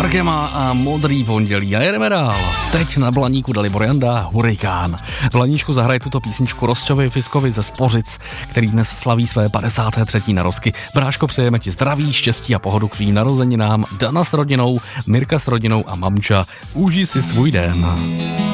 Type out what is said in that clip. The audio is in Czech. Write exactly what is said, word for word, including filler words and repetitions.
Argema a Modrý pondělí. A jedeme dál. Teď na Blaníku Dalibor Janda, Hurikán. V Blaníčku zahraje tuto písničku Rosťovi Fiskovi ze Spořic, který dnes slaví své padesáté třetí narozky. Bráško, přejeme ti zdraví, štěstí a pohodu k tvým narozeninám. Dana s rodinou, Mirka s rodinou a mamča. Užij si svůj den.